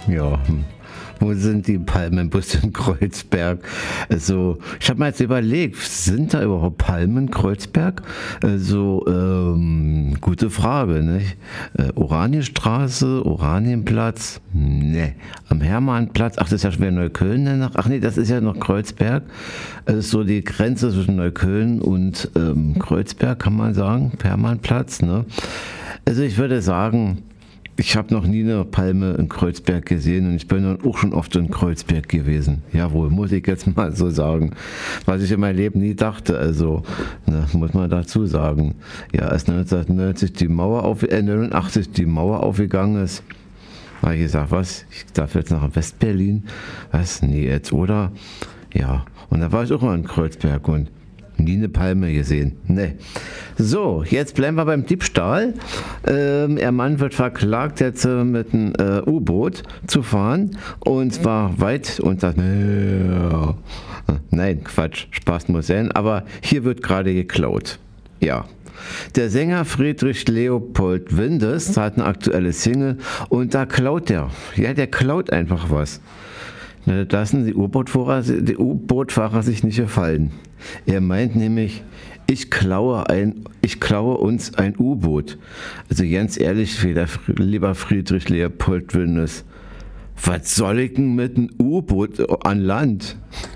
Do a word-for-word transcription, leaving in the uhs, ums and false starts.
Ja, hm. Wo sind die Palmenbusse in Kreuzberg? Also, ich habe mir jetzt überlegt, sind da überhaupt Palmen in Kreuzberg? Also, ähm, gute Frage, nicht? Äh, Oranienstraße, Oranienplatz? Ne. Am Hermannplatz? Ach, das ist ja schon wieder Neukölln danach. Ach nee, das ist ja noch Kreuzberg. Das ist so die Grenze zwischen Neukölln und ähm, Kreuzberg, kann man sagen. Hermannplatz, ne? Also, ich würde sagen, ich habe noch nie eine Palme in Kreuzberg gesehen und ich bin dann auch schon oft in Kreuzberg gewesen. Jawohl, muss ich jetzt mal so sagen. Was ich in meinem Leben nie dachte, also, ne, muss man dazu sagen. Ja, als neunzehnhundertneunzig die Mauer auf, äh, neunundachtzig die Mauer aufgegangen ist, habe ich gesagt, was, ich darf jetzt nach Westberlin? Was, nee, jetzt, oder? Ja, und da war ich auch mal in Kreuzberg und nie eine Palme gesehen. Ne. So, jetzt bleiben wir beim Diebstahl. Ähm, der Mann wird verklagt, jetzt äh, mit einem äh, U-Boot zu fahren. Und zwar weit unter Meer. Nein, Quatsch, Spaß muss sein. Aber hier wird gerade geklaut. Ja. Der Sänger Friedrich Leopold Windes hat eine aktuelle Single und da klaut der. Ja, der klaut einfach was. Na, das lassen die U-Bootfahrer, die U-Bootfahrer sich nicht gefallen. Er meint nämlich, ich klaue, ein, ich klaue uns ein U-Boot. Also ganz ehrlich, lieber Friedrich Leopold Windes, was soll ich denn mit einem U-Boot an Land?